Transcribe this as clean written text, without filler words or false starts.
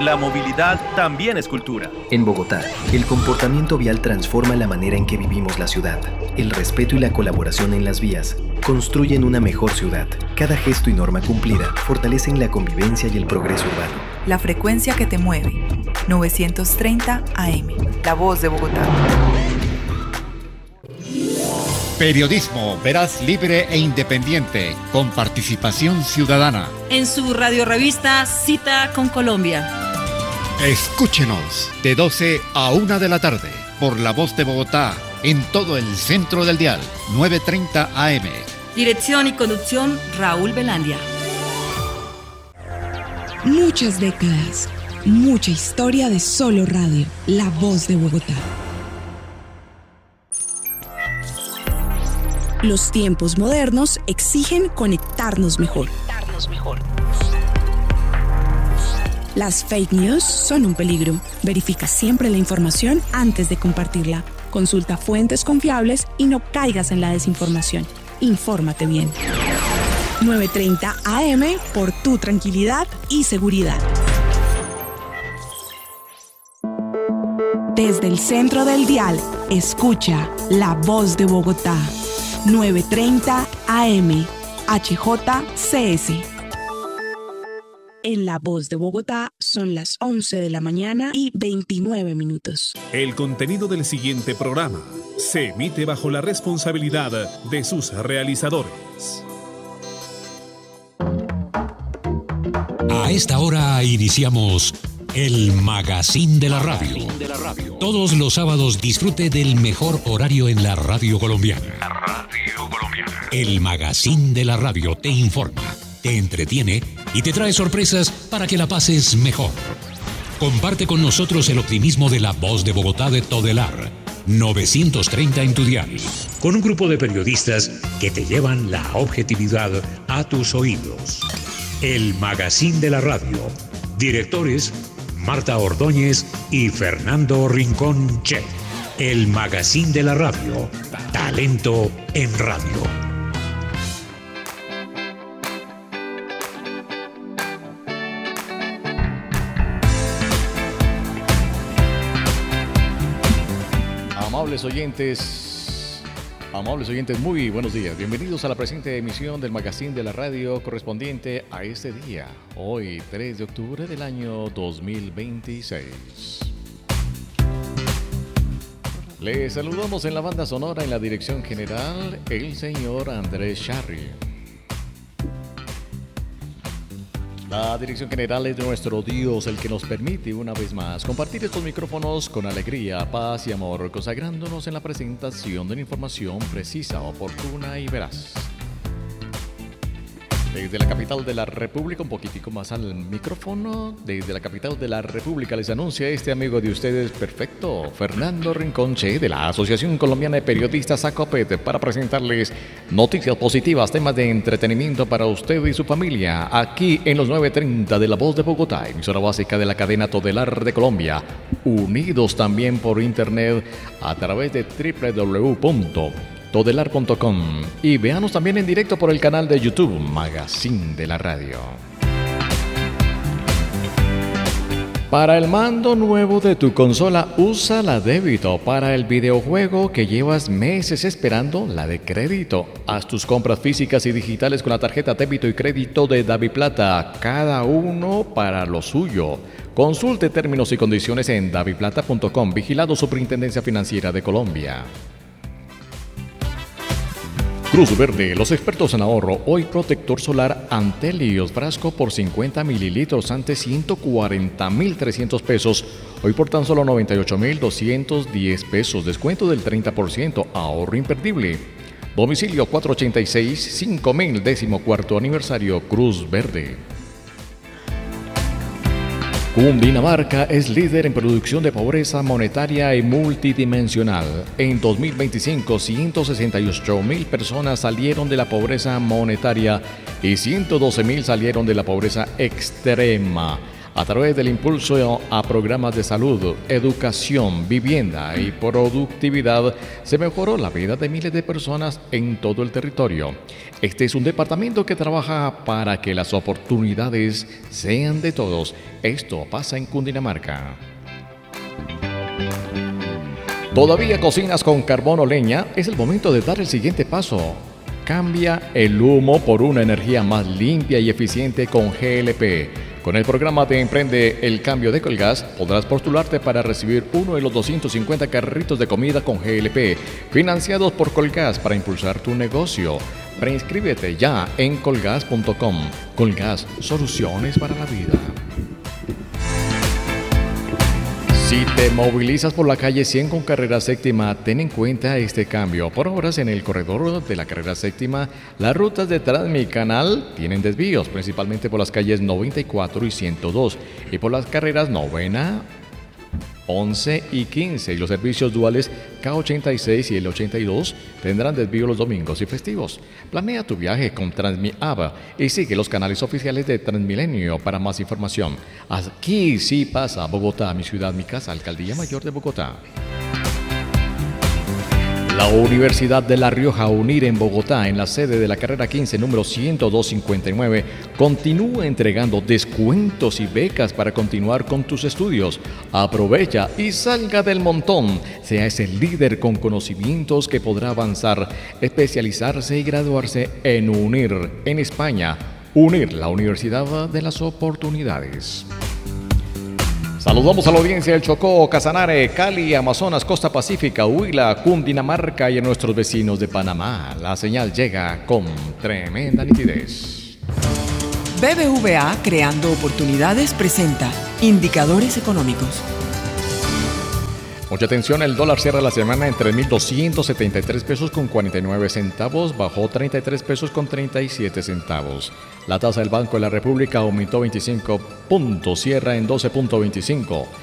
La movilidad también es cultura. En Bogotá, el comportamiento vial transforma la manera en que vivimos la ciudad. El respeto y la colaboración en las vías construyen una mejor ciudad. Cada gesto y norma cumplida fortalecen la convivencia y el progreso urbano. La frecuencia que te mueve. 930 AM. La voz de Bogotá. Periodismo veraz, libre e independiente, con participación ciudadana. En su radiorevista Cita con Colombia. Escúchenos de 12 a 1 de la tarde por La Voz de Bogotá en todo el centro del dial, 930 AM. Dirección y conducción Raúl Velandia. Muchas décadas, mucha historia de solo radio, La Voz de Bogotá. Los tiempos modernos exigen conectarnos mejor. Las fake news son un peligro. Verifica siempre la información antes de compartirla. Consulta fuentes confiables y no caigas en la desinformación. Infórmate bien. 930 AM por tu tranquilidad y seguridad. Desde el centro del dial, escucha La Voz de Bogotá. 930 AM, HJCS. En La Voz de Bogotá son las 11 de la mañana y 29 minutos. El contenido del siguiente programa se emite bajo la responsabilidad de sus realizadores. A esta hora iniciamos el Magazine de la Radio. Todos los sábados disfrute del mejor horario en la radio colombiana. El Magazine de la Radio te informa, te entretiene y te trae sorpresas para que la pases mejor. Comparte con nosotros el optimismo de La Voz de Bogotá de Todelar, 930 en tu dial, con un grupo de periodistas que te llevan la objetividad a tus oídos. El Magazine de la Radio. Directores Marta Ordóñez y Fernando Rincón Che. El Magazine de la Radio. Talento en radio. Amables oyentes, muy buenos días. Bienvenidos a la presente emisión del Magazine de la Radio correspondiente a este día, hoy 3 de octubre del año 2026. Les saludamos en la banda sonora en la dirección general, el señor Andrés Charri. La dirección general es de nuestro Dios, el que nos permite una vez más compartir estos micrófonos con alegría, paz y amor, consagrándonos en la presentación de la información precisa, oportuna y veraz. Desde la capital de la República, un poquitico más al micrófono, desde la capital de la República les anuncia este amigo de ustedes perfecto, Fernando Rinconche, de la Asociación Colombiana de Periodistas ACOPET, para presentarles noticias positivas, temas de entretenimiento para usted y su familia, aquí en los 930 de La Voz de Bogotá, emisora básica de la cadena Todelar de Colombia, unidos también por internet a través de www.todelar.com y véanos también en directo por el canal de YouTube Magazine de la Radio. Para el mando nuevo de tu consola, usa la débito. Para el videojuego que llevas meses esperando, la de crédito. Haz tus compras físicas y digitales con la tarjeta débito y crédito de DaviPlata, cada uno para lo suyo. Consulte términos y condiciones en daviplata.com, vigilado Superintendencia Financiera de Colombia. Cruz Verde, los expertos en ahorro. Hoy protector solar Antelios frasco por 50 mililitros, antes 140.300 pesos. Hoy por tan solo 98.210 pesos. Descuento del 30%. Ahorro imperdible. Domicilio 486 5000, 14º aniversario. Cruz Verde. Cundinamarca es líder en producción de pobreza monetaria y multidimensional. En 2025, 168.000 personas salieron de la pobreza monetaria y 112.000 salieron de la pobreza extrema. A través del impulso a programas de salud, educación, vivienda y productividad, se mejoró la vida de miles de personas en todo el territorio. Este es un departamento que trabaja para que las oportunidades sean de todos. Esto pasa en Cundinamarca. ¿Todavía cocinas con carbón o leña? Es el momento de dar el siguiente paso. Cambia el humo por una energía más limpia y eficiente con GLP. Con el programa de Emprende el Cambio de Colgas, podrás postularte para recibir uno de los 250 carritos de comida con GLP, financiados por Colgas para impulsar tu negocio. Preinscríbete ya en colgas.com. Colgas, soluciones para la vida. Si te movilizas por la calle 100 con carrera séptima, ten en cuenta este cambio. Por horas en el corredor de la carrera séptima, las rutas de Transmicanal tienen desvíos, principalmente por las calles 94 y 102, y por las carreras novena, 11 y 15, y los servicios duales K86 y el 82 tendrán desvío los domingos y festivos. Planea tu viaje con TransmiAva y sigue los canales oficiales de Transmilenio para más información. Aquí sí pasa Bogotá, mi ciudad, mi casa, Alcaldía Mayor de Bogotá. La Universidad de La Rioja UNIR en Bogotá, en la sede de la carrera 15, número 10259, continúa entregando descuentos y becas para continuar con tus estudios. Aprovecha y salga del montón. Sea ese líder con conocimientos que podrá avanzar, especializarse y graduarse en UNIR, en España. UNIR, la Universidad de las Oportunidades. Saludamos a la audiencia del Chocó, Casanare, Cali, Amazonas, Costa Pacífica, Huila, Cundinamarca y a nuestros vecinos de Panamá. La señal llega con tremenda nitidez. BBVA, creando oportunidades, presenta Indicadores Económicos. Mucha atención, el dólar cierra la semana en 3.273 pesos con 49 centavos, bajó 33 pesos con 37 centavos. La tasa del Banco de la República aumentó 25 puntos, cierra en 12.25.